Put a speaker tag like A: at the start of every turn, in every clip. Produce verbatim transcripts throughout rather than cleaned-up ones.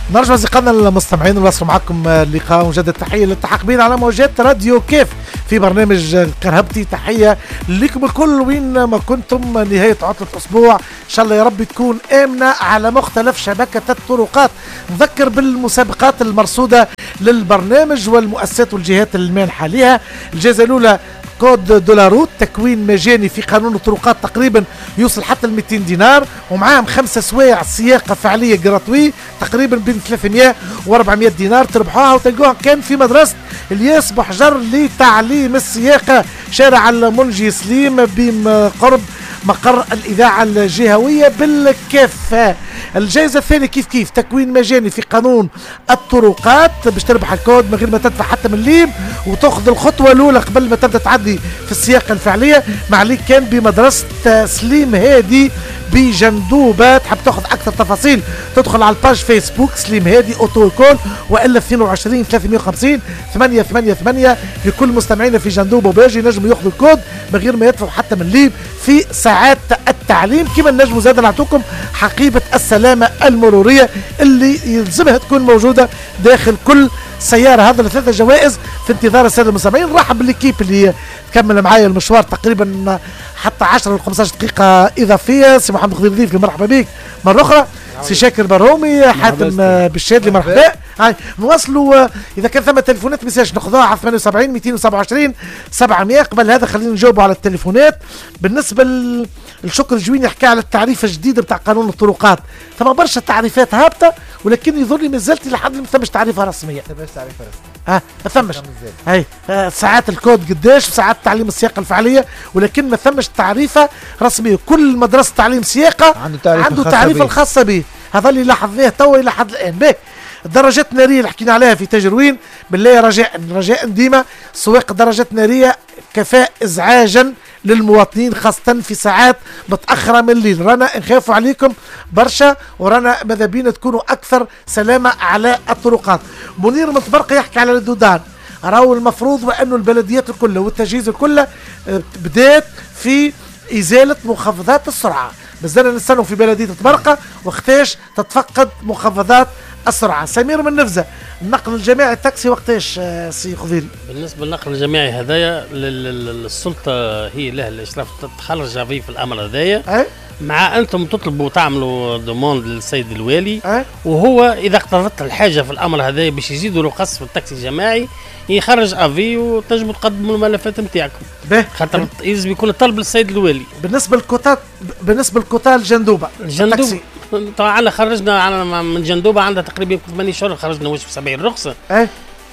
A: نرجع أصدقائنا المستمعين ونواصل معكم اللقاء وجدد. تحية للالتحاق بنا على موجات راديو كيف في برنامج كرهبتي. تحية لكم الكل وين ما كنتم. نهاية عطلة أسبوع إن شاء الله يا رب تكون آمنة على مختلف شبكة الطرقات. نذكر بالمسابقات المرصودة للبرنامج والمؤسسات والجهات المانحة لها. الجائزة الأولى كود دولاروت، تكوين مجاني في قانون الطرقات تقريبا يوصل حتى ل مئتين دينار، ومعاهم خمسة سوايع سياقة فعلية جراتوي تقريبا بين ثلاثمئة و أربعمئة دينار تربحوها وتلقوها كان في مدرسة الياس بحجر لتعليم السياقة، شارع المنجي سليم بقرب مقر الإذاعة الجهوية بالكافة. الجائزة الثانية كيف كيف تكوين مجاني في قانون الطرقات باش تربح الكود من غير ما تدفع حتى مليم وتاخذ الخطوة الأولى قبل ما تبدأ تعدي في السياقة الفعلية. معليك كان بمدرسة سليم هادي بجندوبة. تحب تاخذ أكثر تفاصيل تدخل على الباج فيسبوك سليم هادي أوتو كول وإلا اثنين وعشرين ثلاثمئة وخمسين ثمانية ثمانية ثمانية. لكل مستمعينا في جندوبة وباجي نجموا ياخذوا الكود من غير ما يدفعوا حتى مليم في ساعات التعليم. كما نجموا زاد نعطوكم حقيبة السلامة المرورية اللي يلزمها تكون موجودة داخل كل سيارة. هذا ثلاثة جوائز في انتظار السادة المستمعين. نرحب بالليكيب اللي تكمل معايا المشوار تقريبا حتى عشرة و خمسة عشر دقيقة إضافية. سي محمد خضير ضيف مرحبا بك مرة أخرى. سي شاكر برومي، حاتم بالشادلي مرحبا. هاي نواصلوا إذا كان ثم تليفونات مساج ناخذوها على ثمانية وسبعين مئتين وسبعة وعشرين سبعمئة. قبل هذا خلينا نجاوبوا على التليفونات. بالنسبة للشكر الجويني يحكي على التعريفة الجديدة بتاع قانون الطرقات. ثم برشا تعريفات هابطة ولكن يظل لي مازالت لحد ما ثمش تعريفة رسمية.
B: ثمش تعريفة رسمية.
A: اه ما ثمش. هاي آه ساعات الكود قداش ساعات تعليم السياقة الفعلية ولكن ما ثمش تعريفة رسمية. كل مدرسة تعليم سياقة
B: عنده تعريف
A: عنده تعريفة الخاصة به. هذا اللي لاحظناه توا إلى حد الآن. به الدراجات النارية اللي حكينا عليها في تجروين بالله رجاء رجاء ديما سواق الدراجات النارية كفاء إزعاجا للمواطنين خاصة في ساعات متأخرة من الليل. رانا نخافوا عليكم برشا ورانا ماذا بينا تكونوا أكثر سلامة على الطرقات. منير متبرقة يحكي على الدودان. راهو المفروض وأنه البلديات الكلها والتجهيز الكلها بدأت في إزالة مخفضات السرعة. بزلنا نستنوا في بلدية تبرقة واختاش تتفقد مخفضات السرعة. سمير من نفزة، النقل الجماعي التاكسي وقتاش سي خضيري؟
C: بالنسبة للنقل الجماعي هذايا السلطة هي لها الإشراف تخرج فيه في الأمر هذايا.
A: أي؟ مع
C: أنتم تطلبوا تعملوا دوموند للسيد الوالي.
A: أي؟
C: وهو إذا اقتضت الحاجة في الأمر هذايا باش يزيدوا له قص في التاكسي الجماعي يخرج افي وتنجموا تقدموا الملفات نتاعكم. خاطر لازم يكون الطلب للسيد الوالي.
A: بالنسبة للكوتات بالنسبة للكوتا الجندوبة
C: الجندوبة طبعا خرجنا على من جندوبة عندها تقريبا ثمانية شهور خرجنا وش في سبعين رخصة.
A: أي؟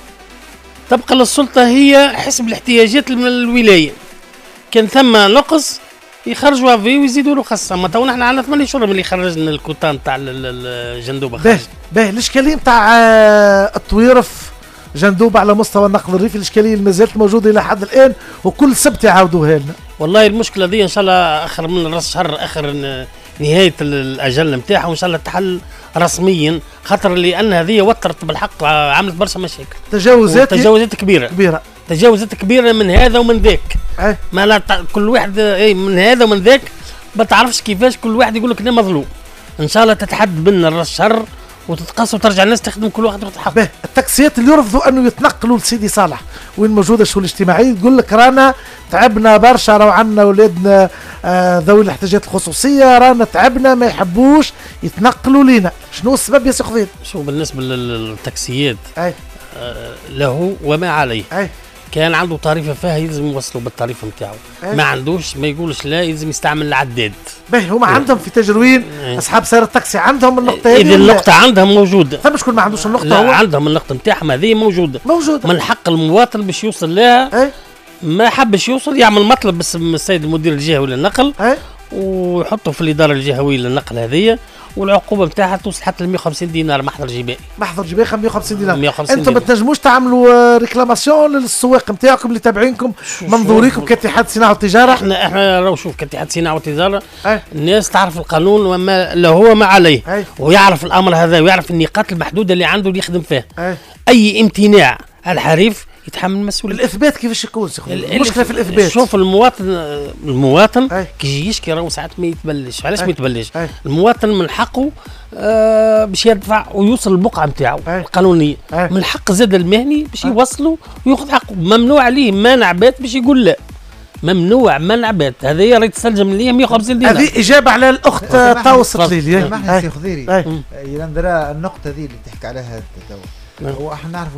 C: تبقى للسلطة هي حسب الاحتياجات من الولاية. كان ثم نقص يخرجوا افي ويزيدوا له خاصة. ما تو نحن عندنا ثمانية شهور من اللي خرجنا الكوتا نتاع الجندوبة.
A: باهي باهي الاشكالية نتاع الطويرف جندوبة على مستوى النقل الريفي الاشكالية اللي مازالت موجودة الى حد الان وكل سبت يعاودوها لنا.
C: والله المشكلة دي ان شاء الله اخر من راس شهر اخر نهاية الاجل نتاعها وان شاء الله تحل رسميا خاطر لان هذه وترت بالحق عملت برشا مشاكل.
A: تجاوزات
C: تجاوزات كبيرة
A: كبيرة
C: تجاوزات كبيرة من هذا ومن ذاك.
A: أه؟
C: ما لا كل واحد اي من هذا ومن ذاك ما تعرفش كيفاش كل واحد يقول لك انا مظلوم. ان شاء الله تتحدد بينا راس شهر وتتقاس وترجع الناس تخدم كل واحد ياخذ حقه.
A: التاكسيات اللي يرفضوا انه يتنقلوا لسيدي صالح وين موجوده الشؤون الاجتماعيه تقول لك رانا تعبنا برشا راهو عندنا اولادنا آه ذوي الاحتياجات الخصوصيه رانا تعبنا ما يحبوش يتنقلوا لينا. شنو السبب يا سي خضير؟
C: شو بالنسبه للتاكسيات
A: اي
C: آه له وما عليه.
A: اي
C: كان عنده تعريفه فيها يلزم يوصلوا بالتعريفه نتاعو. ما عندوش ما يقولش لا يلزم يستعمل العداد.
A: باهي هما عندهم في تجروين
C: ايه.
A: اصحاب سيارة التاكسي عندهم النقطه هذه.
C: اذا النقطه عندهم موجوده.
A: فما شكون ما عندوش النقطه؟
C: لا
A: هو
C: عندهم النقطه نتاعهم هذه موجوده
A: موجوده
C: من حق المواطن باش يوصل لها.
A: ايه؟
C: ما حبش يوصل يعمل مطلب باسم السيد المدير الجهوي للنقل.
A: ايه؟
C: ويحطه في الاداره الجهويه للنقل هذه والعقوبه نتاعها توصل حتى ل مئة وخمسين دينار محضر جبائي.
A: محضر جبائي مئة وخمسين دينار.
C: مئة وخمسين
A: انتم ما تنجموش تعملوا ريكلاماسيون للسواق نتاعكم اللي تابعينكم منظوريكم كاتحاد صناعه وتجاره؟
C: احنا احنا راهو شوف كاتحاد صناعه وتجاره
A: أيه؟
C: الناس تعرف القانون وما له هو ما عليه.
A: أيه؟
C: ويعرف الامر هذا ويعرف النقاط المحدوده اللي عنده اللي يخدم فيها.
A: أيه؟
C: اي امتناع الحريف يتحمل المسؤوليه.
A: الاثبات كيفاش يكون سي خويا؟ المشكله في الاثبات.
C: شوف المواطن المواطن
A: أي.
C: كي يجي يشكي راهو ساعات ما يتبلش. علاش
A: أي.
C: ما يتبلش؟
A: أي.
C: المواطن من حقه آه باش يدفع ويوصل البقعه نتاعو القانونيه.
A: أي.
C: من حق زاد المهني باش يوصلوا وياخذ حقه. ممنوع عليه مانع بات باش يقول لا. ممنوع منع بات. هذه راهي تسجم ليا مية وخمسين دينار.
A: هذه اجابه على الاخت توصلت لي.
B: سامحني سي خضيري، يا النقطه هذه اللي تحكي عليها تو، هو احنا نعرفوا